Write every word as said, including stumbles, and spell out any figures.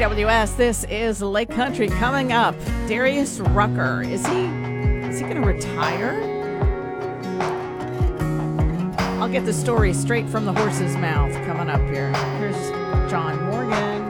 W S. This is Lake Country. Coming up, Darius Rucker. Is he is he going to retire? I'll get the story straight from the horse's mouth coming up here. Here's John Morgan.